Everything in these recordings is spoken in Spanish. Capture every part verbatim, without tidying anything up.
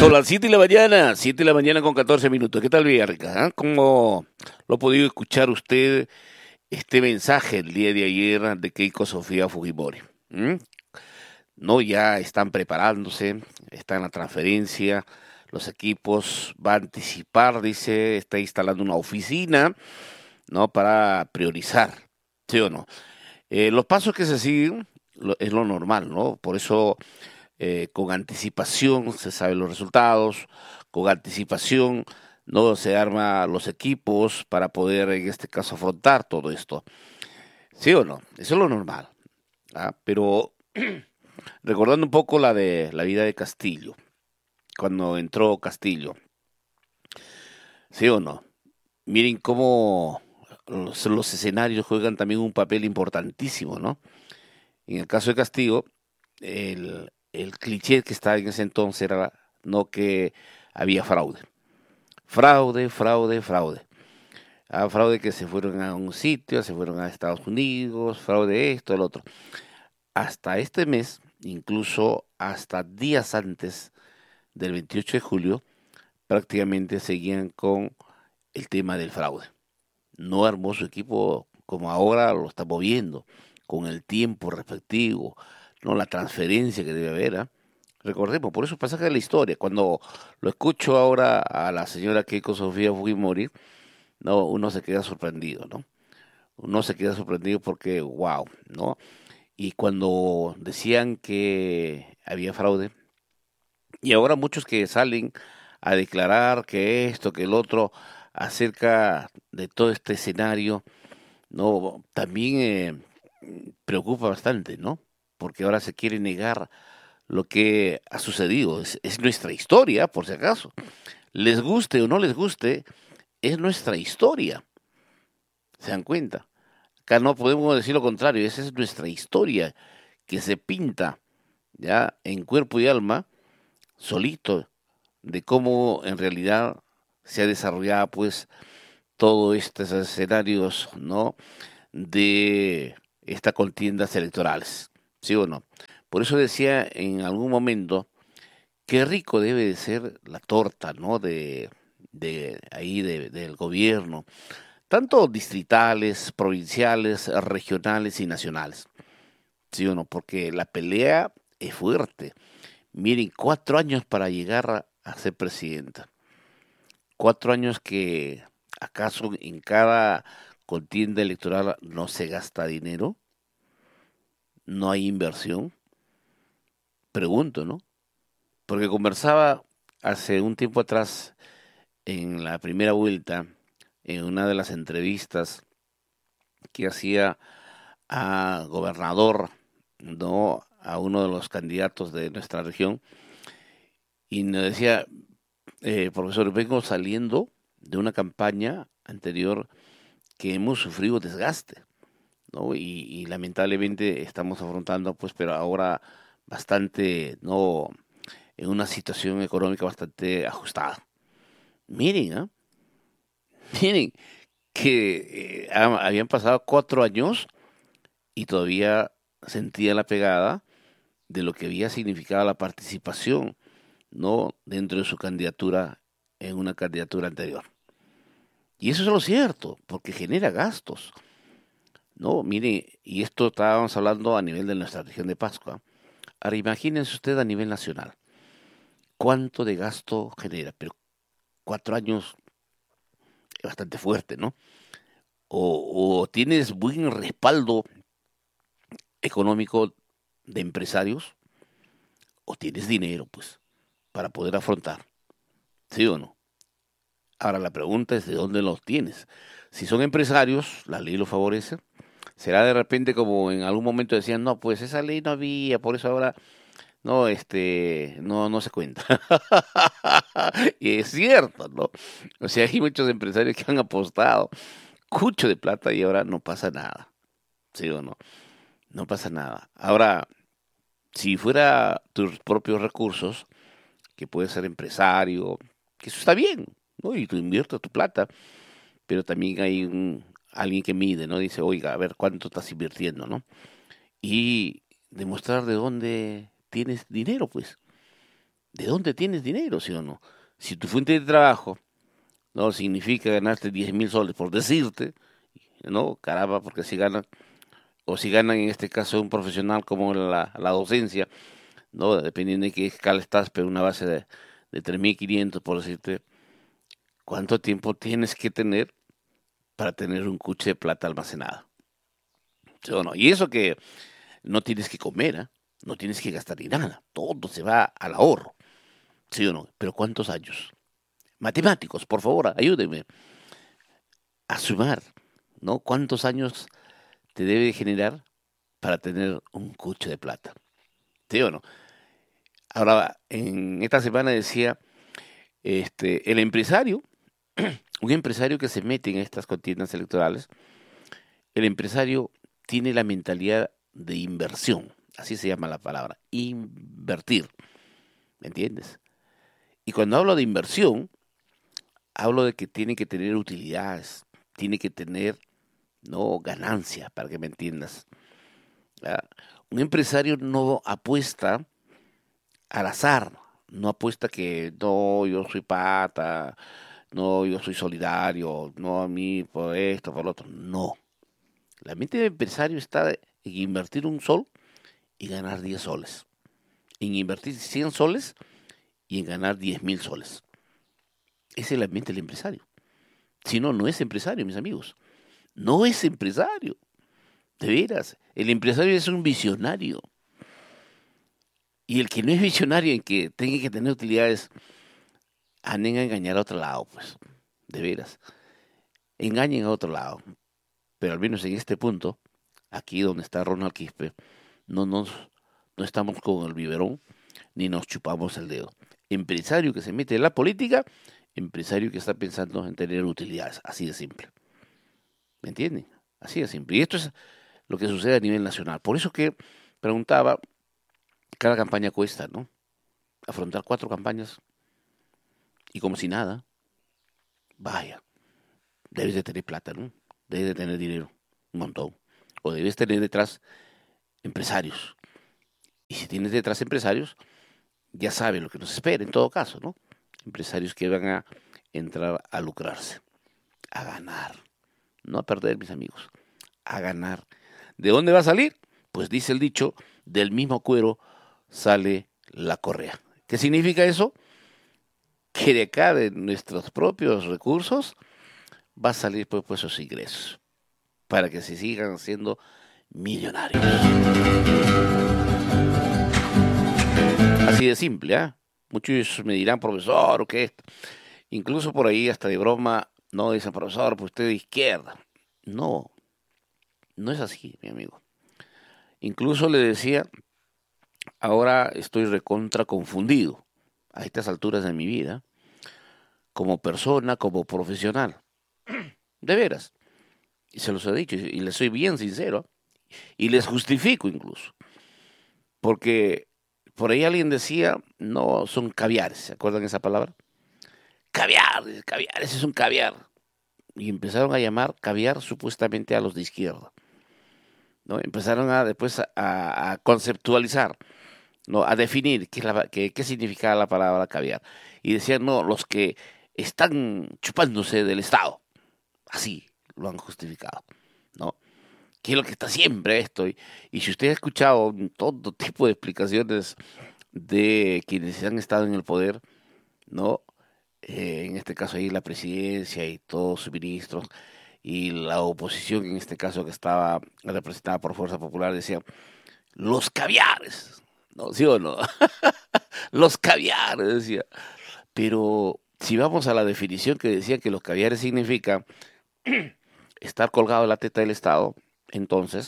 Son las siete de la mañana, siete de la mañana con catorce minutos. ¿Qué tal, Villarrica? ¿Ah? ¿Cómo lo ha podido escuchar usted este mensaje el día de ayer de Keiko Sofía Fujimori? ¿Mm? No, ya están preparándose, está en la transferencia, los equipos va a anticipar, dice, está instalando una oficina, ¿no? Para priorizar, ¿sí o no? Eh, los pasos que se siguen lo- es lo normal, ¿no? Por eso eh, con anticipación se saben los resultados, con anticipación no se arma los equipos para poder en este caso afrontar todo esto. ¿Sí o no? Eso es lo normal. ¿Ah? Pero recordando un poco la de la vida de Castillo, cuando entró Castillo, ¿sí o no? Miren cómo los, los escenarios juegan también un papel importantísimo, ¿no? En el caso de Castillo, el, el cliché que estaba en ese entonces era no que había fraude. Fraude, fraude, fraude. Ah, fraude que se fueron a un sitio, se fueron a Estados Unidos, fraude esto, el otro. Hasta este mes, incluso hasta días antes del veintiocho de julio, prácticamente seguían con el tema del fraude. No armó su equipo como ahora lo estamos viendo, con el tiempo respectivo, no la transferencia que debe haber. ¿Ah? Recordemos, por eso pasaje de la historia. Cuando lo escucho ahora a la señora Keiko Sofía Fujimori, no, uno se queda sorprendido, ¿no? Uno se queda sorprendido porque, wow, ¿no? Y cuando decían que había fraude, y ahora muchos que salen a declarar que esto, que el otro, acerca de todo este escenario, no, también eh, preocupa bastante, ¿no? Porque ahora se quiere negar lo que ha sucedido. Es, es nuestra historia, por si acaso. Les guste o no les guste, es nuestra historia. ¿Se dan cuenta? Acá no podemos decir lo contrario, esa es nuestra historia que se pinta ya en cuerpo y alma, solito, de cómo en realidad se ha desarrollado pues todos estos escenarios, ¿no? De estas contiendas electorales, ¿sí o no? Por eso decía en algún momento qué rico debe de ser la torta, ¿no? De, de ahí de- del gobierno, tanto distritales, provinciales, regionales y nacionales. ¿Sí o no? Porque la pelea es fuerte. Miren, cuatro años para llegar a, a ser presidenta. Cuatro años que acaso en cada contienda electoral no se gasta dinero, no hay inversión. Pregunto, ¿no? Porque conversaba hace un tiempo atrás en la primera vuelta, en una de las entrevistas que hacía a gobernador, no a uno de los candidatos de nuestra región, y nos decía, eh, profesor, vengo saliendo de una campaña anterior que hemos sufrido desgaste, ¿no? Y, y lamentablemente estamos afrontando, pues, pero ahora bastante, ¿no? En una situación económica bastante ajustada. Miren, ¿ah? Miren que eh, ha- habían pasado cuatro años y todavía sentía la pegada de lo que había significado la participación, ¿no? Dentro de su candidatura en una candidatura anterior. Y eso es lo cierto, porque genera gastos, ¿no? Mire, y esto estábamos hablando a nivel de nuestra región de Pascua. Ahora imagínense usted a nivel nacional, cuánto de gasto genera, pero cuatro años es bastante fuerte, ¿no? O, o tienes buen respaldo económico de empresarios, o tienes dinero, pues, para poder afrontar, ¿sí o no? Ahora la pregunta es de dónde los tienes. Si son empresarios, la ley lo favorece. Será de repente como en algún momento decían, no, pues esa ley no había, por eso ahora no, este, no, no se cuenta. Y es cierto, ¿no? O sea, hay muchos empresarios que han apostado mucho de plata y ahora no pasa nada. ¿Sí o no? No pasa nada. Ahora, si fuera tus propios recursos, que puedes ser empresario, que eso está bien, ¿no? Y tú inviertes tu plata, pero también hay un, alguien que mide, ¿no? Dice, oiga, a ver cuánto estás invirtiendo, ¿no? Y demostrar de dónde tienes dinero, pues. ¿De dónde tienes dinero, sí o no? Si tu fuente de trabajo no significa ganarte diez mil soles, por decirte, ¿no? Caramba, porque si ganan, o si ganan en este caso un profesional como la, la docencia, ¿no? Dependiendo de qué escala estás, pero una base de, de tres mil quinientos, por decirte, ¿cuánto tiempo tienes que tener para tener un cuche de plata almacenada? ¿Sí o no? Y eso que no tienes que comer, ¿eh? No tienes que gastar ni nada, todo se va al ahorro, ¿sí o no? Pero ¿cuántos años? Matemáticos, por favor, ayúdenme a sumar, ¿no? ¿Cuántos años te debe generar para tener un cuche de plata? ¿Sí o no? Ahora, en esta semana decía, este, el empresario, un empresario que se mete en estas contiendas electorales, el empresario tiene la mentalidad de inversión, así se llama la palabra, invertir, ¿me entiendes? Y cuando hablo de inversión, hablo de que tiene que tener utilidades, tiene que tener, no, ganancias, para que me entiendas. ¿Ya? Un empresario no apuesta al azar, no apuesta que no, yo soy pata, no, yo soy solidario, no a mí por esto, por lo otro. No. La mente del empresario está en invertir un sol y ganar diez soles. En invertir cien soles y en ganar diez mil soles. Esa es la mente del empresario. Si no, no es empresario, mis amigos. No es empresario. De veras. El empresario es un visionario. Y el que no es visionario en que tenga que tener utilidades, anden a engañar a otro lado, pues. De veras. Engañen a otro lado. Pero al menos en este punto, aquí donde está Ronald Quispe, no nos, no estamos con el biberón, ni nos chupamos el dedo. Empresario que se mete en la política, empresario que está pensando en tener utilidades, así de simple. ¿Me entienden? Así de simple. Y esto es lo que sucede a nivel nacional. Por eso que preguntaba, cada campaña cuesta, ¿no? Afrontar cuatro campañas y como si nada, vaya, debes de tener plata, ¿no? Debes de tener dinero, un montón. O debes tener detrás empresarios. Y si tienes detrás empresarios, ya sabes lo que nos espera en todo caso, ¿no? Empresarios que van a entrar a lucrarse, a ganar, no a perder, mis amigos, a ganar. ¿De dónde va a salir? Pues dice el dicho, del mismo cuero sale la correa. ¿Qué significa eso? Que de acá, de nuestros propios recursos, va a salir pues, pues esos ingresos, para que se sigan siendo millonarios. Así de simple, ¿ah? ¿eh? Muchos me dirán, profesor, ¿o qué es? Incluso por ahí, hasta de broma, no dicen, profesor, pues usted de izquierda. No, no es así, mi amigo. Incluso le decía, ahora estoy recontra confundido a estas alturas de mi vida, como persona, como profesional. De veras. Y se los he dicho, y les soy bien sincero, y les justifico incluso. Porque por ahí alguien decía, no, son caviares, ¿se acuerdan esa palabra? Caviar, caviar, ese es un caviar. Y empezaron a llamar caviar supuestamente a los de izquierda, ¿no? Empezaron a después a, a conceptualizar, ¿no? A definir qué, es la, qué, qué significaba la palabra caviar. Y decían, no, los que están chupándose del Estado. Así lo han justificado, ¿no? Que es lo que está siempre esto. Y, y si usted ha escuchado todo tipo de explicaciones de quienes han estado en el poder, ¿no? Eh, en este caso ahí la presidencia y todos sus ministros y la oposición, en este caso que estaba representada por Fuerza Popular, decía, los caviares, ¿no? ¿Sí o no? Los caviares, decía. Pero si vamos a la definición que decía que los caviares significa estar colgado de la teta del Estado, entonces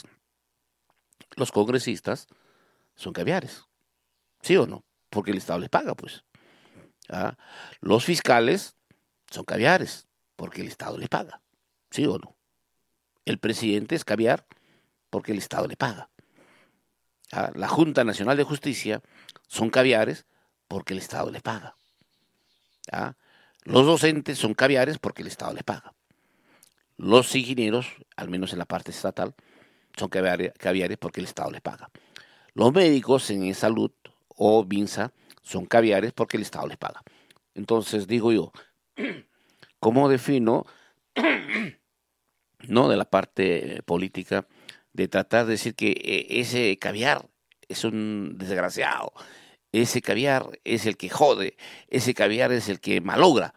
los congresistas son caviares, ¿sí o no? Porque el Estado les paga, pues. ¿Ah? Los fiscales son caviares, porque el Estado les paga, ¿sí o no? El presidente es caviar porque el Estado le paga. ¿Ah? La Junta Nacional de Justicia son caviares porque el Estado les paga. ¿Ah? Los docentes son caviares porque el Estado les paga. Los ingenieros, al menos en la parte estatal, son caviares porque el Estado les paga. Los médicos en salud o MINSA son caviares porque el Estado les paga. Entonces digo yo, ¿cómo defino, no de la parte política, de tratar de decir que eh, ese caviar es un desgraciado, ese caviar es el que jode, ese caviar es el que malogra?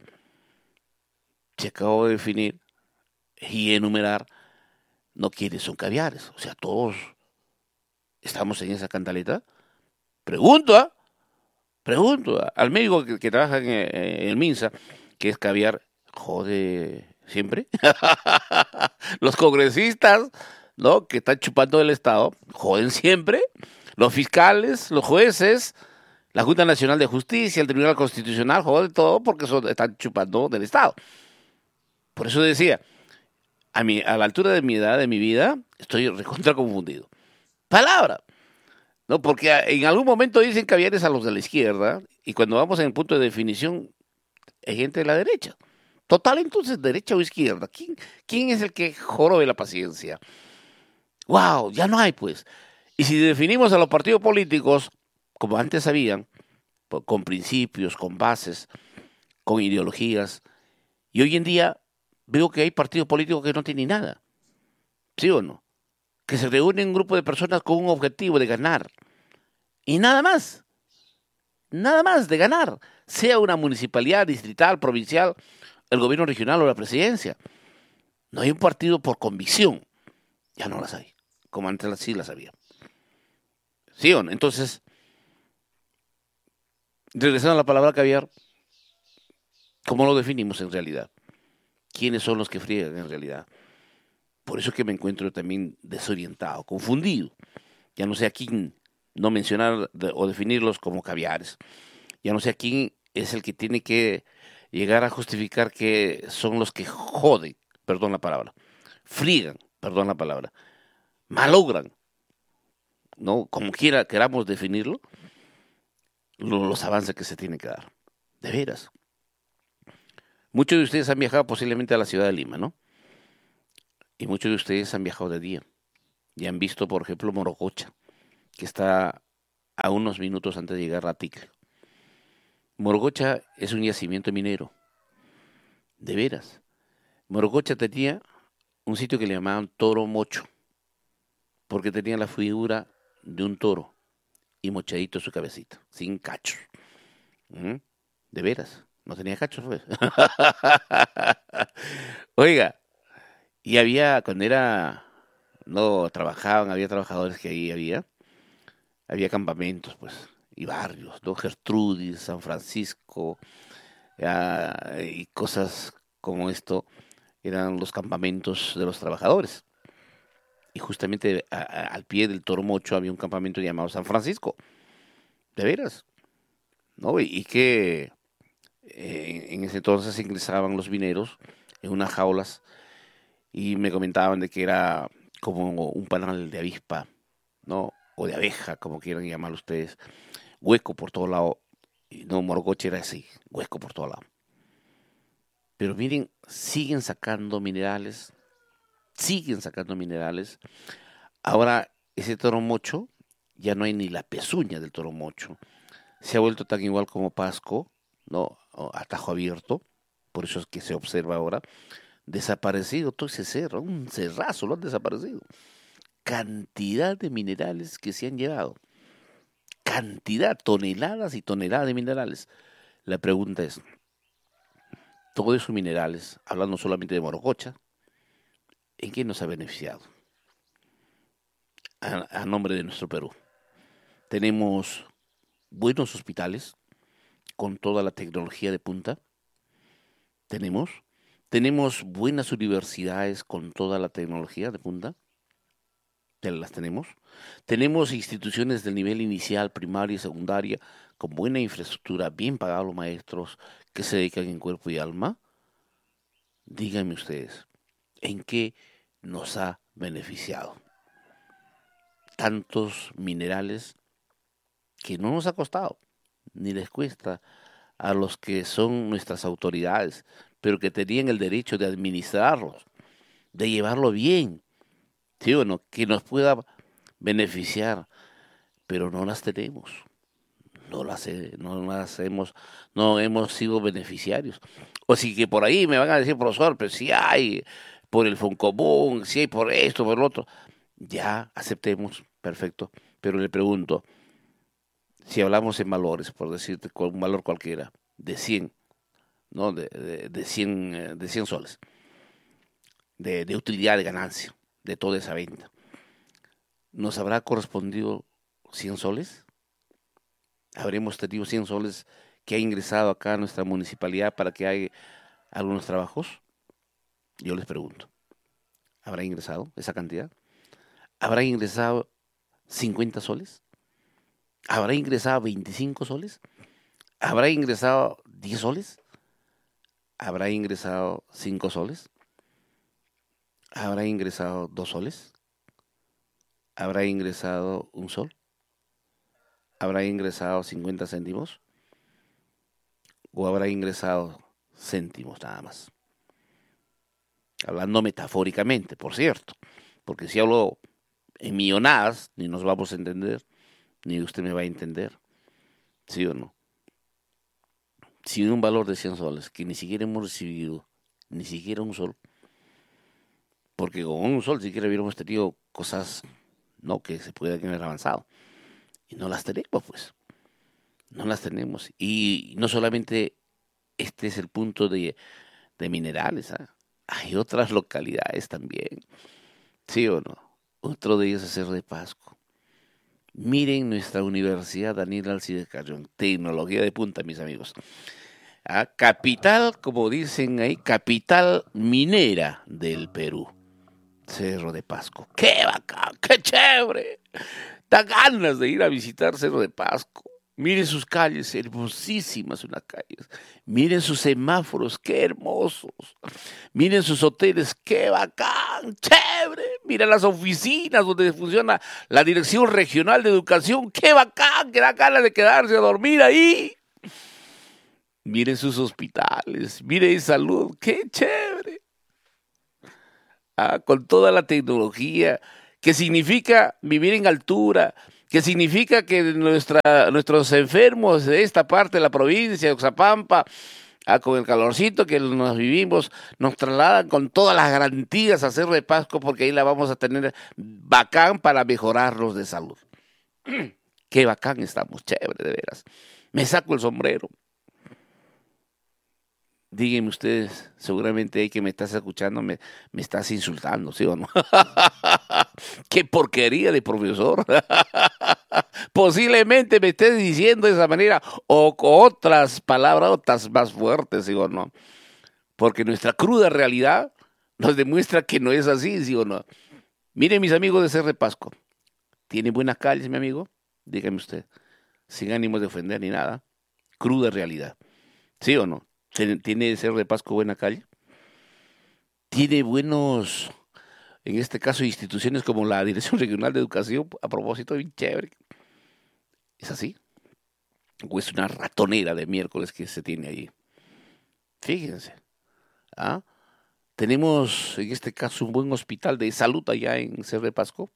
Se acabó de definir y enumerar no quiénes son caviares. O sea, todos estamos en esa cantaleta. Pregunto, ¿ah? Pregunto ¿ah? Al médico que, que trabaja en, en el Minsa, que es caviar, jode siempre. Los congresistas, ¿no? Que están chupando del Estado, joden siempre. Los fiscales, los jueces, la Junta Nacional de Justicia, el Tribunal Constitucional, joden todo porque son, están chupando del Estado. Por eso decía, a, mi, a la altura de mi edad, de mi vida, estoy recontra confundido. Palabra. No, porque en algún momento dicen caviares a los de la izquierda y cuando vamos en el punto de definición hay gente de la derecha. Total, entonces, derecha o izquierda. ¿Quién, quién es el que jorobe la paciencia? ¡Wow! Ya no hay, pues. Y si definimos a los partidos políticos, como antes habían, con principios, con bases, con ideologías, y hoy en día veo que hay partidos políticos que no tienen nada. ¿Sí o no? Que se reúnen un grupo de personas con un objetivo de ganar. Y nada más. Nada más de ganar. Sea una municipalidad, distrital, provincial, el gobierno regional o la presidencia. No hay un partido por convicción. Ya no las hay. Como antes sí las había. ¿Sí o no? Entonces, regresando a la palabra caviar, ¿cómo lo definimos en realidad? ¿Quiénes son los que friegan en realidad? Por eso que me encuentro también desorientado, confundido. Ya no sé a quién no mencionar de, o definirlos como caviares. Ya no sé a quién es el que tiene que llegar a justificar que son los que joden, perdón la palabra, friegan, perdón la palabra, malogran, ¿no? Como quiera queramos definirlo, lo, los avances que se tienen que dar. De veras. Muchos de ustedes han viajado posiblemente a la ciudad de Lima, ¿no? Y muchos de ustedes han viajado de día. Y han visto, por ejemplo, Morococha, que está a unos minutos antes de llegar a Ticre. Morococha es un yacimiento minero. De veras. Morococha tenía un sitio que le llamaban Toro Mocho, porque tenía la figura de un toro y mochadito su cabecita, sin cachos. ¿Mm? De veras, no tenía cachos, pues. Oiga, y había, cuando era, no trabajaban, había trabajadores que ahí había, había campamentos, pues, y barrios, ¿no? Gertrudis, San Francisco, ah, y cosas como esto, eran los campamentos de los trabajadores. Y justamente a, a, al pie del Toro Mocho había un campamento llamado San Francisco. De veras, ¿no? Y, y que eh, en ese entonces ingresaban los mineros en unas jaulas y me comentaban de que era como un panal de avispa, ¿no? O de abeja, como quieran llamarlo ustedes, hueco por todo lado. Y no, Morococha era así, hueco por todo lado. Pero miren, siguen sacando minerales, siguen sacando minerales. Ahora, ese Toro Mocho, ya no hay ni la pezuña del Toro Mocho. Se ha vuelto tan igual como Pasco, ¿no? A tajo abierto, por eso es que se observa ahora. Desaparecido todo ese cerro, un cerrazo lo han desaparecido. Cantidad de minerales que se han llevado. Cantidad, toneladas y toneladas de minerales. La pregunta es, todos esos minerales, hablando solamente de Morococha, ¿en qué nos ha beneficiado? A, a nombre de nuestro Perú. Tenemos buenos hospitales con toda la tecnología de punta. Tenemos. Tenemos buenas universidades con toda la tecnología de punta. Las tenemos. Tenemos instituciones del nivel inicial, primaria y secundaria con buena infraestructura, bien pagados los maestros que se dedican en cuerpo y alma. Díganme ustedes, ¿en qué nos ha beneficiado? Tantos minerales que no nos ha costado, ni les cuesta a los que son nuestras autoridades, pero que tenían el derecho de administrarlos, de llevarlo bien, ¿sí o no? Que nos pueda beneficiar, pero no las tenemos, no lo hace, no lo hacemos, no hemos sido beneficiarios. O si que por ahí me van a decir, profesor, pero si hay por el Foncomún, si hay por esto, por lo otro, ya aceptemos, perfecto. Pero le pregunto, si hablamos en valores, por decirte con un valor cualquiera, de cien, ¿no? De, de, de cien, eh, de cien soles, de, de utilidad, de ganancia, de toda esa venta, ¿nos habrá correspondido cien soles? ¿Habremos tenido cien soles que ha ingresado acá a nuestra municipalidad para que haya algunos trabajos? Yo les pregunto, ¿habrá ingresado esa cantidad? ¿Habrá ingresado cincuenta soles? ¿Habrá ingresado veinticinco soles? ¿Habrá ingresado diez soles? ¿Habrá ingresado cinco soles? ¿Habrá ingresado dos soles? ¿Habrá ingresado un sol? ¿Habrá ingresado cincuenta céntimos? ¿O habrá ingresado céntimos nada más? Hablando metafóricamente, por cierto, porque si hablo en millonadas, ni nos vamos a entender, ni usted me va a entender, ¿sí o no? Si un valor de cien soles, que ni siquiera hemos recibido, ni siquiera un sol, porque con un sol siquiera hubiéramos tenido cosas, no, que se pueden haber avanzado, y no las tenemos, pues, no las tenemos, y no solamente este es el punto de, de minerales, ¿ah? Hay otras localidades también, ¿sí o no? Otro de ellos es Cerro de Pasco. Miren nuestra Universidad Daniel Alcides Carrión, tecnología de punta, mis amigos. ¿Ah? Capital, como dicen ahí, capital minera del Perú. Cerro de Pasco. ¡Qué bacán! ¡Qué chévere! Da ganas de ir a visitar Cerro de Pasco. Miren sus calles, hermosísimas unas calles. Miren sus semáforos, qué hermosos. Miren sus hoteles, qué bacán, chévere. Miren las oficinas donde funciona la Dirección Regional de Educación, qué bacán, que da ganas de quedarse a dormir ahí. Miren sus hospitales, miren salud, qué chévere. Ah, con toda la tecnología, que significa vivir en altura, que significa que nuestra, nuestros enfermos de esta parte de la provincia de Oxapampa, ah, con el calorcito que nos vivimos, nos trasladan con todas las garantías a Cerro de Pasco, porque ahí la vamos a tener bacán para mejorarlos de salud. Qué bacán estamos, chévere, de veras. Me saco el sombrero. Díganme ustedes, seguramente ahí que me estás escuchando me, me estás insultando, ¿sí o no? ¡Qué porquería de profesor! Posiblemente me estés diciendo de esa manera o con otras palabras, otras más fuertes, ¿sí o no? Porque nuestra cruda realidad nos demuestra que no es así, ¿sí o no? Miren, mis amigos de Cerro de Pasco, ¿tiene buenas calles, mi amigo? Dígame usted, sin ánimos de ofender ni nada. Cruda realidad, ¿sí o no? ¿Tiene Cerro de Pasco buena calle? ¿Tiene buenos, en este caso, instituciones como la Dirección Regional de Educación? A propósito, bien chévere. ¿Es así? ¿O es una ratonera de miércoles que se tiene allí? Fíjense. ¿Ah? Tenemos, en este caso, un buen hospital de salud allá en Cerro de Pasco.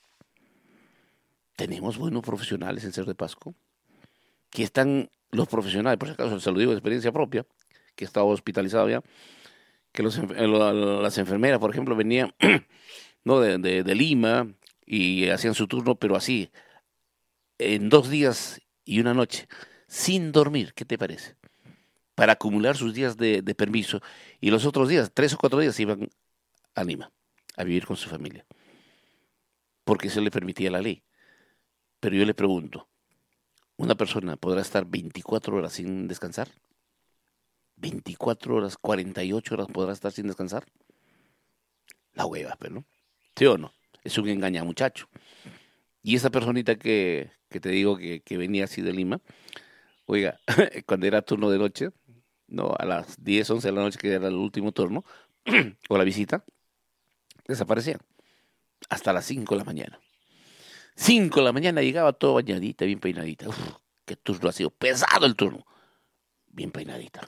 Tenemos buenos profesionales en Cerro de Pasco. Que están los profesionales, por si acaso se lo digo de experiencia propia, que estaba hospitalizado ya, que los, las enfermeras, por ejemplo, venían no de, de, de Lima y hacían su turno, pero así, en dos días y una noche, sin dormir, ¿qué te parece? Para acumular sus días de, de permiso, y los otros días, tres o cuatro días, iban a Lima a vivir con su familia, porque eso le permitía la ley. Pero yo le pregunto, ¿una persona podrá estar veinticuatro horas sin descansar? veinticuatro horas, cuarenta y ocho horas podrá estar sin descansar. La hueva, pero ¿no? ¿Sí o no? Es un engaña muchacho. Y esa personita que, que te digo que, que venía así de Lima, oiga, cuando era turno de noche, no, a las diez, once de la noche, que era el último turno, o la visita, desaparecían. Hasta las cinco de la mañana. cinco de la mañana llegaba todo bañadita, bien peinadita. Uf, qué turno ha sido, pesado el turno. Bien peinadita.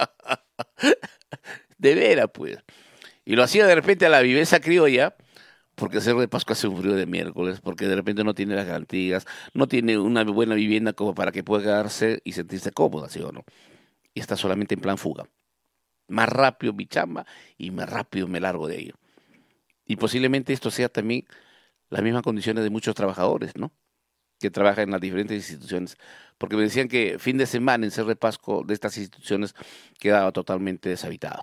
De veras, pues. Y lo hacía de repente a la viveza criolla, porque Cerro de Pasco hace un frío de miércoles, porque de repente no tiene las garantías, no tiene una buena vivienda como para que pueda quedarse y sentirse cómoda, ¿sí o no? Y está solamente en plan fuga. Más rápido mi chamba y más rápido me largo de ello. Y posiblemente esto sea también las mismas condiciones de muchos trabajadores, ¿no? Que trabajan en las diferentes instituciones. Porque me decían que fin de semana en Cerro de Pasco de estas instituciones quedaba totalmente deshabitado.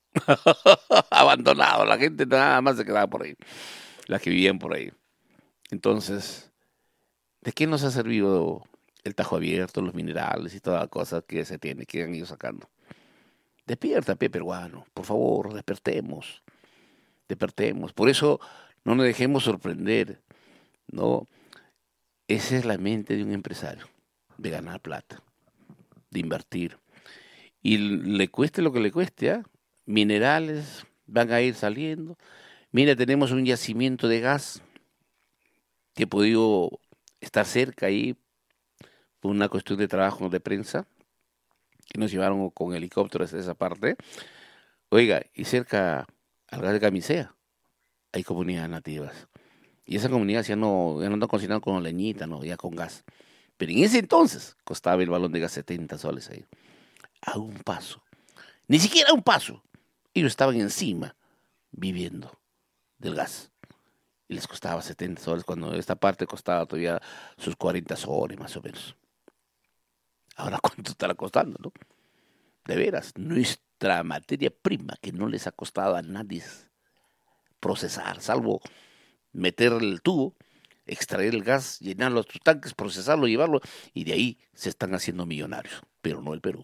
Abandonado, la gente nada más se quedaba por ahí, las que vivían por ahí. Entonces, ¿de qué nos ha servido el Tajo Abierto, los minerales y toda la cosa que se tiene, que han ido sacando? Despierta, pe peruano, por favor, despertemos, despertemos. Por eso no nos dejemos sorprender, ¿no? Esa es la mente de un empresario, de ganar plata, de invertir. Y le cueste lo que le cueste, ¿ah? Minerales van a ir saliendo. Mira, tenemos un yacimiento de gas que he podido estar cerca ahí por una cuestión de trabajo de prensa, que nos llevaron con helicópteros a esa parte. Oiga, y cerca al gas de Camisea hay comunidades nativas. Y esa comunidad ya no, ya no está cocinando con leñita, no, ya con gas. Pero en ese entonces costaba el balón de gas setenta soles ahí. A un paso. Ni siquiera a un paso. Ellos estaban encima, viviendo del gas. Y les costaba setenta soles cuando esta parte costaba todavía sus cuarenta soles más o menos. Ahora, ¿cuánto estará costando, no? De veras, nuestra materia prima que no les ha costado a nadie procesar, salvo meter el tubo, extraer el gas, llenar los tanques, procesarlo, llevarlo, y de ahí se están haciendo millonarios. Pero no el Perú.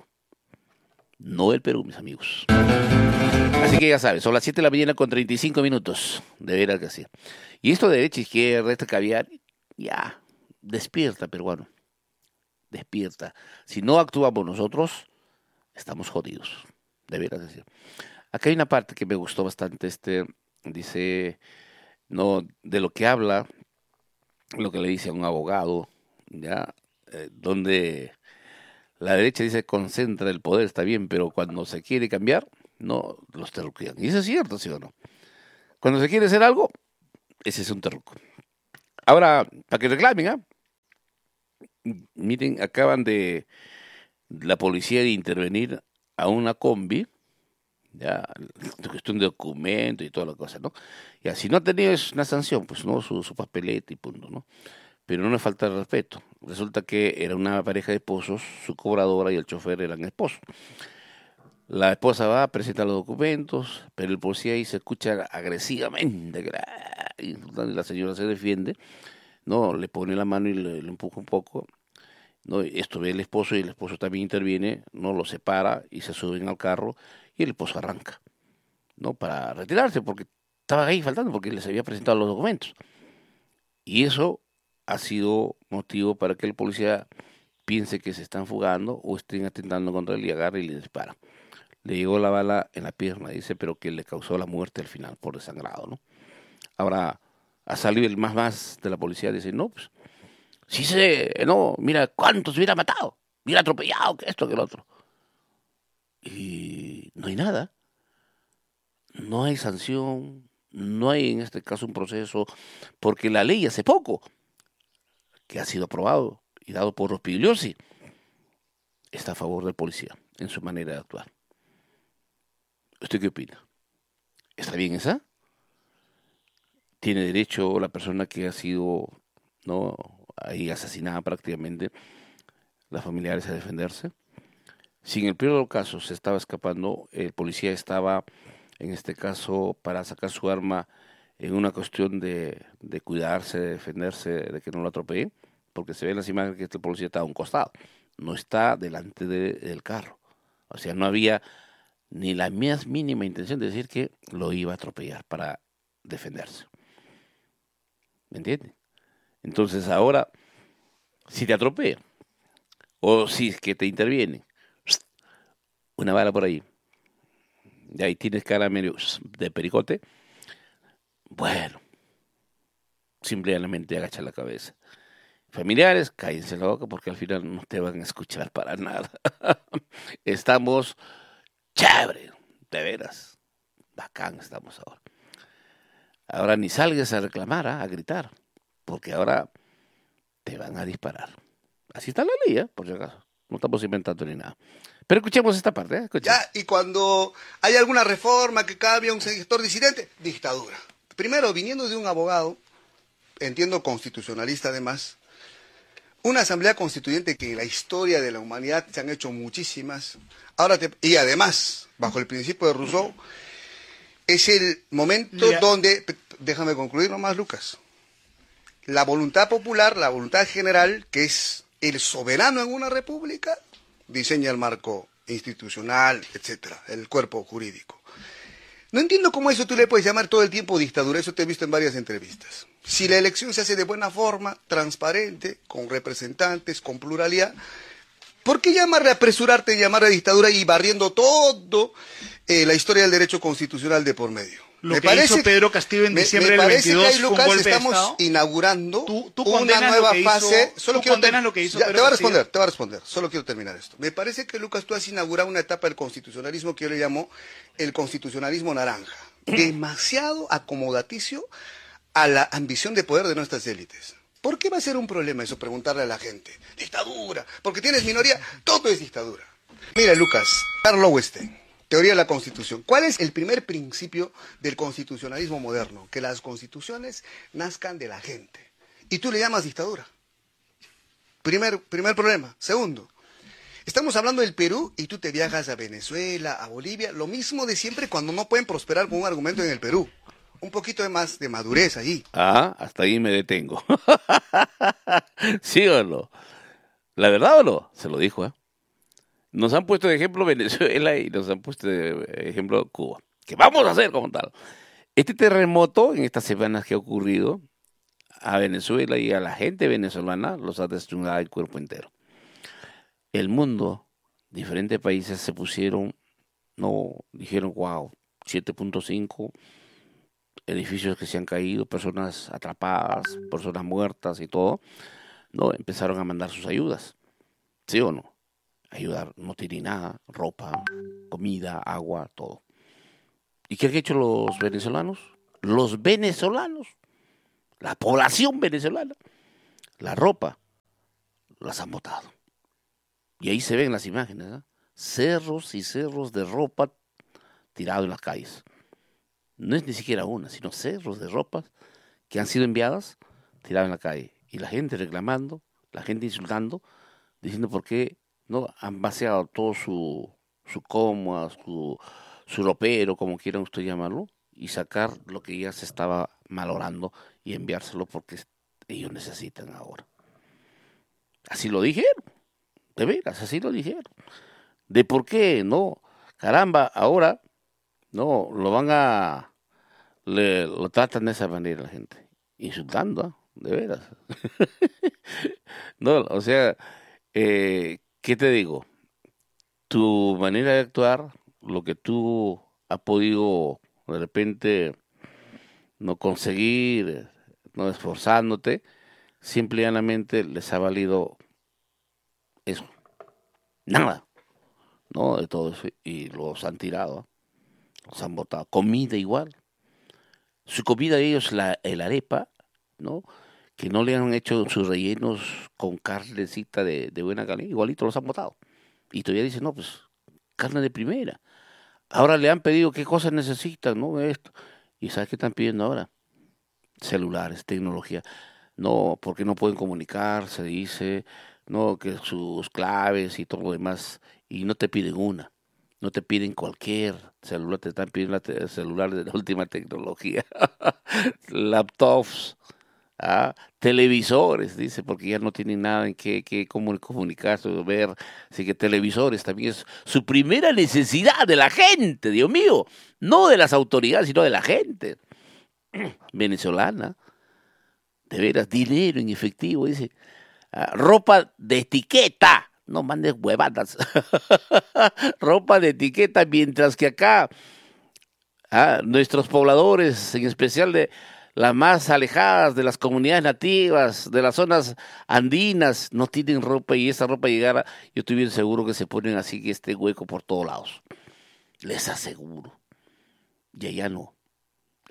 No el Perú, mis amigos. Así que ya sabes, son las siete de la mañana con treinta y cinco minutos. De veras que sí. Y esto de derecha, izquierda, este caviar, ya, despierta, peruano. Despierta. Si no actuamos nosotros, estamos jodidos. De veras que sí. Acá hay una parte que me gustó bastante, este, dice, no, de lo que habla, lo que le dice a un abogado, ya, eh, donde la derecha dice concentra el poder, está bien, pero cuando se quiere cambiar, no, los terruquean. Y eso es cierto, ¿sí o no? Cuando se quiere hacer algo, ese es un terruco. Ahora, para que reclamen, ¿ah? Miren, acaban de la policía de intervenir a una combi, ya, cuestión de documento y toda la cosa, ¿no? Ya, si no ha tenido es una sanción, pues no, su, su papeleta y punto, ¿no? Pero no le falta el respeto. Resulta que era una pareja de esposos, su cobradora y el chofer eran esposos. La esposa va, presenta los documentos, pero el policía ahí se escucha agresivamente, y la señora se defiende, no, le pone la mano y le, le empuja un poco, no, esto ve el esposo y el esposo también interviene, no lo separa y se suben al carro y el esposo arranca, no, para retirarse porque estaba ahí faltando porque les había presentado los documentos. Y eso ha sido motivo para que el policía piense que se están fugando o estén atentando contra él y agarre y le dispara. Le llegó la bala en la pierna, dice, pero que le causó la muerte al final por desangrado, ¿no? Ahora ha salido el más más de la policía, dice, no, pues, sí sé, no, mira cuántos hubiera matado, hubiera atropellado, que esto, que el otro. Y no hay nada, no hay sanción, no hay en este caso un proceso, porque la ley hace poco, que ha sido aprobado y dado por los Pigliosi, está a favor del policía en su manera de actuar. ¿Usted qué opina? ¿Está bien esa? ¿Tiene derecho la persona que ha sido, no, ahí asesinada prácticamente, las familiares a defenderse? Si en el peor de los casos se estaba escapando, el policía estaba, en este caso, para sacar su arma en una cuestión de, de cuidarse, de defenderse, de que no lo atropellen, porque se ven las imágenes que este policía está a un costado, no está delante de, del carro. O sea, no había ni la más mínima intención de decir que lo iba a atropellar para defenderse. ¿Me entiendes? Entonces ahora, si te atropellan, o si es que te intervienen, una bala por ahí, y ahí tienes cara medio de pericote, bueno, simplemente agacha la cabeza. Familiares, cállense la boca porque al final no te van a escuchar para nada. Estamos chévere, de veras, bacán estamos ahora. Ahora ni salgas a reclamar, ¿ah? A gritar, porque ahora te van a disparar. Así está la ley, ¿eh? Por si acaso. No estamos inventando ni nada. Pero escuchemos esta parte, ¿eh? Escuchemos. Ya, y cuando hay alguna reforma que cambia un sector disidente, dictadura. Primero, viniendo de un abogado, entiendo constitucionalista además, una asamblea constituyente que en la historia de la humanidad se han hecho muchísimas, ahora te, y además, bajo el principio de Rousseau, es el momento Mira. donde, déjame concluir nomás, Lucas, la voluntad popular, la voluntad general, que es el soberano en una república, diseña el marco institucional, etcétera, el cuerpo jurídico. No entiendo cómo eso tú le puedes llamar todo el tiempo dictadura, eso te he visto en varias entrevistas. Si la elección se hace de buena forma, transparente, con representantes, con pluralidad, ¿por qué llamarle apresurarte y llamarle dictadura y barriendo todo eh, la historia del derecho constitucional de por medio? Lo me que parece, hizo Pedro Castillo en me, diciembre me del veintidós que ahí, Lucas, fue un golpe estamos de Estado. inaugurando ¿Tú, tú una nueva hizo, fase. Solo ¿tú quiero condenas lo que hizo ya, Pedro te voy a Castillo? responder, te voy a responder. Solo quiero terminar esto. Me parece que, Lucas, tú has inaugurado una etapa del constitucionalismo que yo le llamo el constitucionalismo naranja. Demasiado acomodaticio a la ambición de poder de nuestras élites. ¿Por qué va a ser un problema eso, preguntarle a la gente? Dictadura, porque tienes minoría, todo es dictadura. Mira, Lucas, Karl Lowenstein, teoría de la Constitución. ¿Cuál es el primer principio del constitucionalismo moderno? Que las constituciones nazcan de la gente. Y tú le llamas dictadura. Primer, primer problema. Segundo, estamos hablando del Perú y tú te viajas a Venezuela, a Bolivia, lo mismo de siempre cuando no pueden prosperar con un argumento en el Perú. Un poquito de más de madurez allí. Ah, hasta ahí me detengo. ¿Sí o no? ¿La verdad o no? Se lo dijo, ¿eh? Nos han puesto de ejemplo Venezuela y nos han puesto de ejemplo Cuba. ¿Qué vamos a hacer como tal? Este terremoto, en estas semanas que ha ocurrido, a Venezuela y a la gente venezolana los ha destruido el cuerpo entero. El mundo, diferentes países se pusieron, no, dijeron, wow, siete punto cinco edificios que se han caído, personas atrapadas, personas muertas y todo, no, empezaron a mandar sus ayudas, ¿sí o no? Ayudar, no tiene nada, ropa, comida, agua, todo. ¿Y qué han hecho los venezolanos? Los venezolanos, la población venezolana, la ropa, las han botado. Y ahí se ven las imágenes, ¿eh? Cerros y cerros de ropa tirados en las calles. No es ni siquiera una, sino cerros de ropas que han sido enviadas, tiradas en la calle. Y la gente reclamando, la gente insultando, diciendo por qué no han vaciado todo su, su cómoda, su, su ropero, como quieran usted llamarlo, y sacar lo que ya se estaba malorando y enviárselo porque ellos necesitan ahora. Así lo dijeron, de veras, así lo dijeron. ¿De por qué? No, caramba, ahora... No, lo van a... Le, lo tratan de esa manera la gente. Insultando, ¿eh? De veras. No, o sea, eh, ¿qué te digo? Tu manera de actuar, lo que tú has podido de repente no conseguir, no esforzándote, simple y llanamente les ha valido eso. Nada, ¿no? De todo eso. Y los han tirado, ¿eh? Los han botado. Comida igual. Su comida de ellos, la, el arepa, ¿no? Que no le han hecho sus rellenos con carnecita de, de buena calidad, igualito los han botado. Y todavía dicen, no, pues, carne de primera. Ahora le han pedido qué cosas necesitan, ¿no? Esto. ¿Y sabes qué están pidiendo ahora? Celulares, tecnología. No, porque no pueden comunicar, se dice, no, que sus claves y todo lo demás. Y no te piden una. No te piden cualquier celular, te están pidiendo el celular de la última tecnología. Laptops, ¿ah? Televisores, dice, porque ya no tienen nada en qué, qué cómo comunicarse o ver. Así que televisores también es su primera necesidad de la gente, Dios mío. No de las autoridades, sino de la gente venezolana. De veras, dinero en efectivo, dice. Ah, ropa de etiqueta. No mandes huevadas. Ropa de etiqueta, mientras que acá ah, nuestros pobladores, en especial de las más alejadas de las comunidades nativas, de las zonas andinas, no tienen ropa y esa ropa llegara, yo estoy bien seguro que se ponen así que este hueco por todos lados. Les aseguro. Y allá no.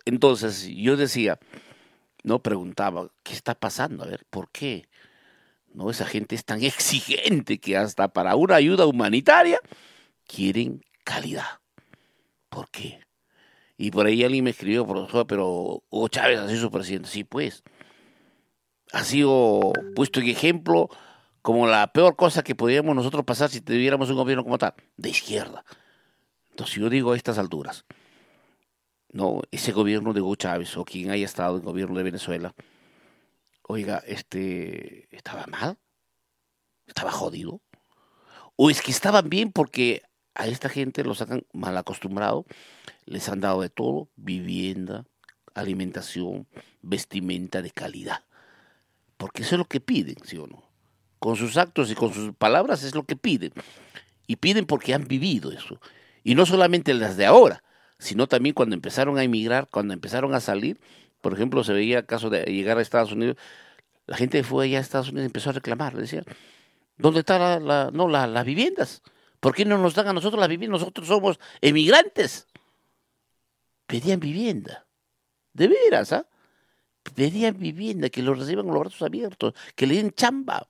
Entonces, yo decía, no preguntaba, ¿qué está pasando? A ver, ¿por qué? No, esa gente es tan exigente que hasta para una ayuda humanitaria quieren calidad. ¿Por qué? Y por ahí alguien me escribió, profesor, pero Hugo Chávez ha sido su presidente. Sí, pues. Ha sido puesto en ejemplo como la peor cosa que podríamos nosotros pasar si tuviéramos un gobierno como tal, de izquierda. Entonces yo digo a estas alturas, no, ese gobierno de Hugo Chávez o quien haya estado en el gobierno de Venezuela, oiga, este, ¿estaba mal? ¿Estaba jodido? ¿O es que estaban bien porque a esta gente los han mal acostumbrado, les han dado de todo, vivienda, alimentación, vestimenta de calidad? Porque eso es lo que piden, ¿sí o no? Con sus actos y con sus palabras es lo que piden. Y piden porque han vivido eso. Y no solamente las de ahora, sino también cuando empezaron a emigrar, cuando empezaron a salir. Por ejemplo, se veía el caso de llegar a Estados Unidos, la gente fue allá a Estados Unidos y empezó a reclamar, decía, ¿dónde están la, la, no, la, las viviendas? ¿Por qué no nos dan a nosotros las viviendas? Nosotros somos emigrantes. Pedían vivienda. De veras, ¿ah? ¿eh? Pedían vivienda, que los reciban con los brazos abiertos, que le den chamba.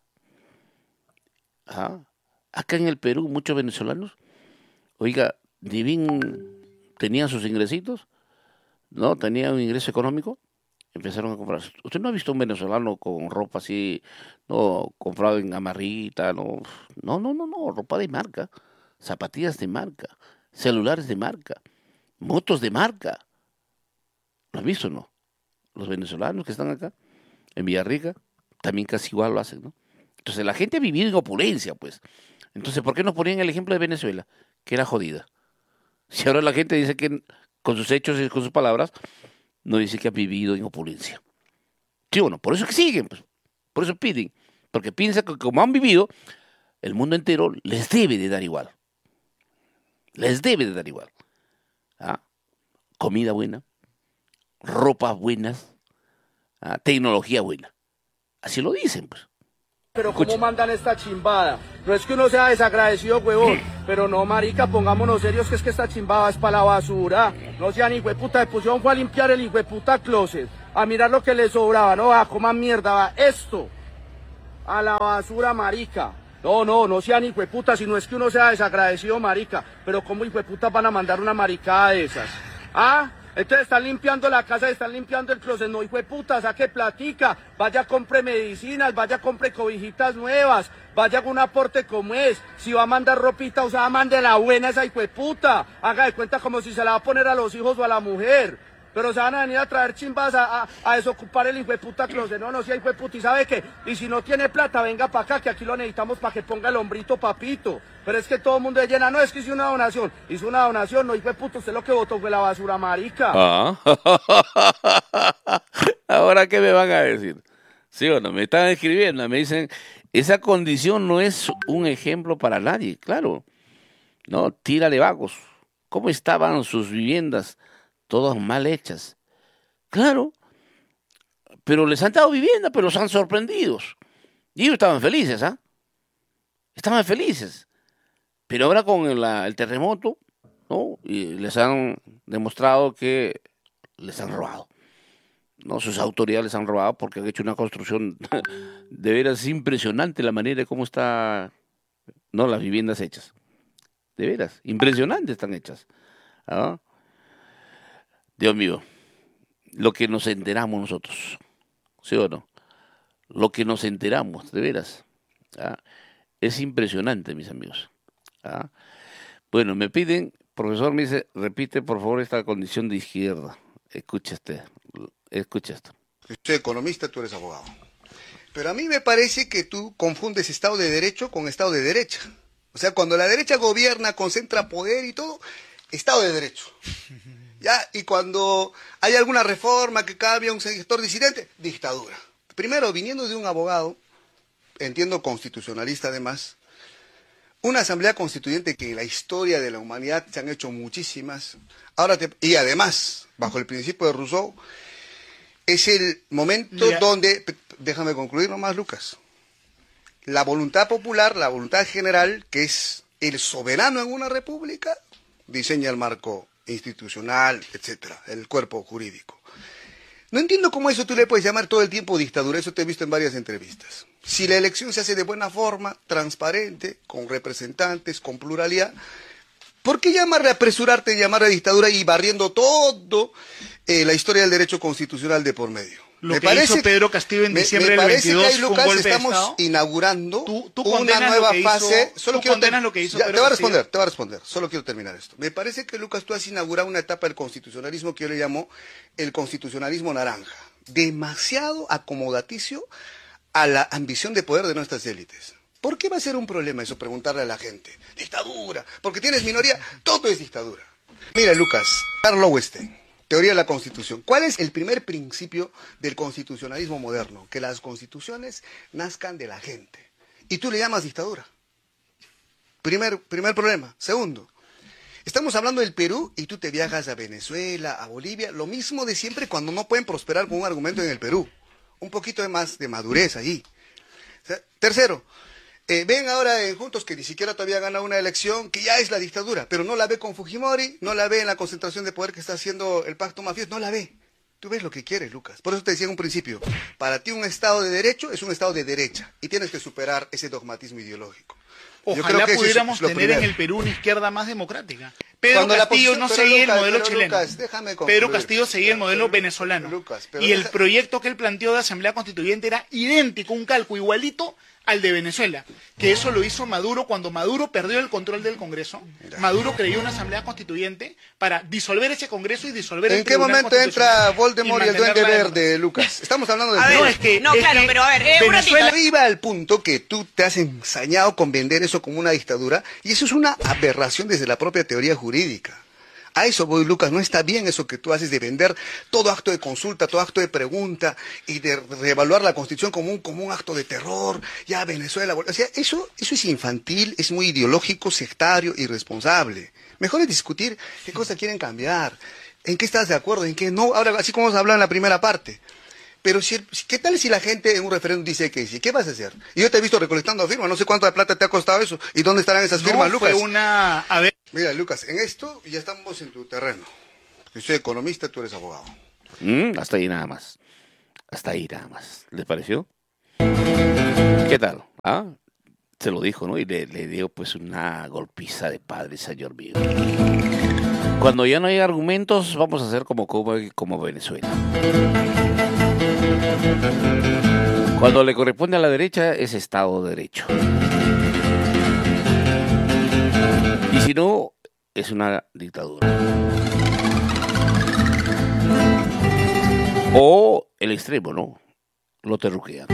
¿Ah? Acá en el Perú, muchos venezolanos, oiga, ni bien tenían sus ingresitos, ¿no? Tenían un ingreso económico, empezaron a comprar. ¿Usted no ha visto un venezolano con ropa así, no, comprado en Gamarrita, no? No, no, no, no, ropa de marca, zapatillas de marca, celulares de marca, motos de marca. ¿Lo has visto o no? Los venezolanos que están acá, en Villarrica, también casi igual lo hacen, ¿no? Entonces la gente ha vivido en opulencia, pues. Entonces, ¿por qué no ponían el ejemplo de Venezuela? Que era jodida. Si ahora la gente dice que con sus hechos y con sus palabras, no dice que ha vivido en opulencia. ¿Sí o no? Por eso es que siguen, pues. Por eso piden. Porque piensan que como han vivido, el mundo entero les debe de dar igual. Les debe de dar igual. ¿Ah? Comida buena, ropas buenas, ¿ah? Tecnología buena. Así lo dicen, pues. Pero ¿cómo Escucha. mandan esta chimbada? No es que uno sea desagradecido, huevón, pero no, marica, pongámonos serios que es que esta chimbada es para la basura. No sean hijueputa, de pusieron fue a limpiar el hijueputa closet, a mirar lo que les sobraba, no, a comer mierda, va, esto, a la basura, marica. No, no, no sean hijueputa, si no es que uno sea desagradecido, marica, pero ¿cómo hijueputas van a mandar una maricada de esas? ¿Ah? Entonces están limpiando la casa, están limpiando el closet, no, hijo de puta, saque platica, vaya compre medicinas, vaya compre cobijitas nuevas, vaya con un aporte como es, si va a mandar ropita usada, mande la buena esa hijo de puta, haga de cuenta como si se la va a poner a los hijos o a la mujer, pero se van a venir a traer chimbas a, a, a desocupar el hijo de puta closet, no, no sea hijo de puta, y sabe qué, y si no tiene plata, venga para acá, que aquí lo necesitamos para que ponga el hombrito, papito. Pero es que todo el mundo es llena, no, es que hizo una donación, hizo una donación, no, hijo de puto, usted lo que votó fue la basura, marica. Ah. Ahora, ¿qué me van a decir? ¿Sí o no? Me están escribiendo, me dicen, esa condición no es un ejemplo para nadie, claro. No, tírale vagos. ¿Cómo estaban sus viviendas? Todas mal hechas. Claro, pero les han dado vivienda, pero los han sorprendido. Y ellos estaban felices, ¿ah? ¿eh? Estaban felices. Pero ahora con el, el terremoto, ¿no? Y les han demostrado que les han robado. ¿No? Sus autoridades les han robado porque han hecho una construcción de veras impresionante la manera de cómo están, ¿no? Las viviendas hechas. De veras, impresionantes están hechas. ¿Ah? Dios mío, lo que nos enteramos nosotros, ¿sí o no? Lo que nos enteramos, de veras. ¿Ah? Es impresionante, mis amigos. ¿Ah? Bueno, me piden, profesor, me dice, repite por favor esta condición de izquierda. Escucha este, escucha esto. Yo soy economista, tú eres abogado. Pero a mí me parece que tú confundes Estado de Derecho con Estado de Derecha. O sea, cuando la derecha gobierna, concentra poder y todo, Estado de Derecho. ¿Ya? Y cuando hay alguna reforma que cambia un sector disidente, dictadura. Primero, viniendo de un abogado, entiendo constitucionalista además, una asamblea constituyente que en la historia de la humanidad se han hecho muchísimas, ahora te, y además, bajo el principio de Rousseau, es el momento Mira. donde, déjame concluir nomás, Lucas, la voluntad popular, la voluntad general, que es el soberano en una república, diseña el marco institucional, etcétera, el cuerpo jurídico. No entiendo cómo eso tú le puedes llamar todo el tiempo dictadura, eso te he visto en varias entrevistas. Si la elección se hace de buena forma, transparente, con representantes, con pluralidad, ¿por qué llamarle apresurarte, llamarle dictadura y barriendo todo eh, la historia del derecho constitucional de por medio? Lo me que parece, hizo Pedro Castillo en me, diciembre me del parece veintidós que ahí, Lucas, fue un golpe estamos de Estado. inaugurando ¿Tú, tú una nueva lo que fase. Hizo, solo ¿tú quiero condenas lo que hizo ya, Pedro te voy a Castillo? responder, te voy a responder. Solo quiero terminar esto. Me parece que, Lucas, tú has inaugurado una etapa del constitucionalismo que yo le llamo el constitucionalismo naranja. Demasiado acomodaticio a la ambición de poder de nuestras élites. ¿Por qué va a ser un problema eso, preguntarle a la gente? Dictadura, porque tienes minoría, todo es dictadura. Mira, Lucas, Karl Lowenstein, teoría de la Constitución. ¿Cuál es el primer principio del constitucionalismo moderno? Que las constituciones nazcan de la gente. Y tú le llamas dictadura. Primer, primer problema. Segundo, estamos hablando del Perú y tú te viajas a Venezuela, a Bolivia, lo mismo de siempre cuando no pueden prosperar con un argumento en el Perú. Un poquito de más de madurez allí. O sea, tercero, Eh, ven ahora en Juntos que ni siquiera todavía gana una elección, que ya es la dictadura, pero no la ve con Fujimori, no la ve en la concentración de poder que está haciendo el pacto mafioso, no la ve. Tú ves lo que quieres, Lucas. Por eso te decía en un principio, para ti un Estado de derecho es un Estado de derecha y tienes que superar ese dogmatismo ideológico. Ojalá Yo creo que pudiéramos es lo tener primero. en el Perú una izquierda más democrática. Pedro Cuando la Castillo posición- no pero seguía Lucas, el modelo pero chileno. Lucas, déjame concluir. Pedro Castillo seguía el modelo Pero, venezolano. Lucas, pero y el deja- proyecto que él planteó de Asamblea Constituyente era idéntico, un calco igualito al de Venezuela. Que eso lo hizo Maduro cuando Maduro perdió el control del Congreso. Mira. Maduro creyó una Asamblea Constituyente para disolver ese Congreso y disolver el ¿En qué Tribunal momento entra Constitucional Voldemort y el mantener Duende la Verde, Lucas? Estamos hablando de... A ver, No, es que- no, es claro, que pero a ver, eh, un Venezuela- ratito. Arriba al punto que tú te has ensañado con vender eso como una dictadura, y eso es una aberración desde la propia teoría jurídica. A eso voy, Lucas, no está bien eso que tú haces de vender todo acto de consulta, todo acto de pregunta y de reevaluar la Constitución como un, como un acto de terror, ya Venezuela, o sea, eso, eso es infantil, es muy ideológico, sectario, irresponsable. Mejor es discutir qué cosas quieren cambiar, en qué estás de acuerdo, en qué no, ahora así como hemos hablado en la primera parte. Pero si, ¿qué tal si la gente en un referéndum dice que sí? ¿Qué vas a hacer? Y yo te he visto recolectando firmas, no sé cuánto de plata te ha costado eso. ¿Y dónde estarán esas firmas, No, Lucas? fue una... A ver, Mira, Lucas, en esto ya estamos en tu terreno. Yo soy economista, tú eres abogado. Mm, hasta ahí nada más. Hasta ahí nada más. ¿Les pareció? ¿Qué tal? ¿Ah? Se lo dijo, ¿no? Y le, le dio pues una golpiza de padre, señor mío. Cuando ya no hay argumentos, vamos a hacer como Cuba y como Venezuela. Cuando le corresponde a la derecha, es Estado de Derecho. Y si no, es una dictadura. O el extremo, ¿no? Lo terruquean.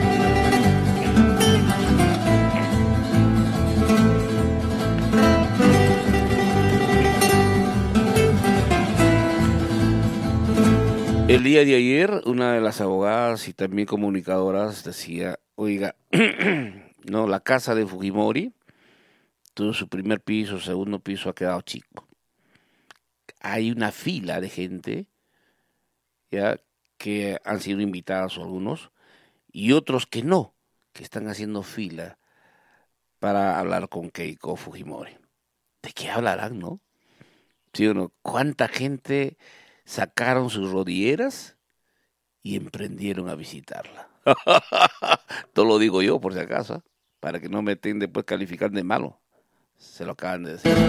El día de ayer, una de las abogadas y también comunicadoras decía, oiga, no, la casa de Fujimori, todo su primer piso, segundo piso ha quedado chico. Hay una fila de gente, ya, que han sido invitados algunos, y otros que no, que están haciendo fila para hablar con Keiko Fujimori. ¿De qué hablarán, no? ¿Sí o no? ¿Cuánta gente sacaron sus rodilleras y emprendieron a visitarla? Todo lo digo yo, por si acaso, para que no me estén después calificando de malo. Se lo acaban de decir.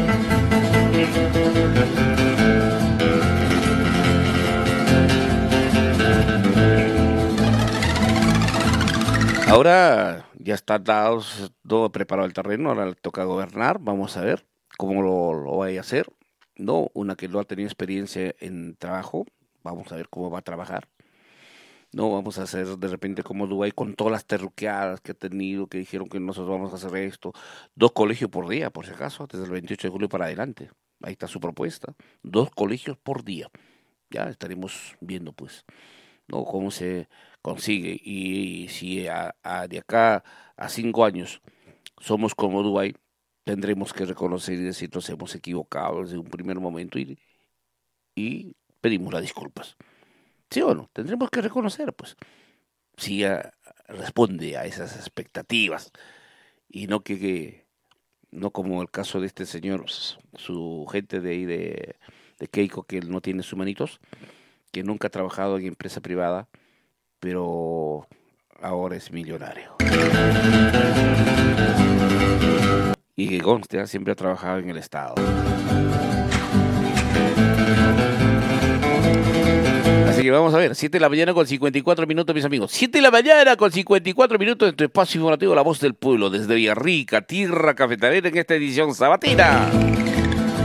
Ahora ya está dado, todo preparado el terreno, ahora le toca gobernar, vamos a ver cómo lo, lo vaya a hacer. No, una que no ha tenido experiencia en trabajo, vamos a ver cómo va a trabajar. No, vamos a hacer de repente como Dubái con todas las terruqueadas que ha tenido, que dijeron que nosotros vamos a hacer esto. Dos colegios por día, por si acaso, desde el veintiocho de julio para adelante. Ahí está su propuesta. Dos colegios por día. Ya estaremos viendo, pues, ¿no? Cómo se consigue. Y, y si a, a de acá a cinco años somos como Dubái, tendremos que reconocer y decir nos hemos equivocado desde un primer momento y, y pedimos las disculpas. ¿Sí o no? Tendremos que reconocer, pues, si a, responde a esas expectativas y no que, que no como el caso de este señor, su gente de ahí de, de Keiko, que él no tiene sus manitos, que nunca ha trabajado en empresa privada, pero ahora es millonario. Y que conste, siempre ha trabajado en el Estado. Así que vamos a ver, siete de la mañana con cincuenta y cuatro minutos, mis amigos. siete de la mañana con cincuenta y cuatro minutos en tu espacio informativo La Voz del Pueblo, desde Villarrica, tierra cafetalera, en esta edición sabatina.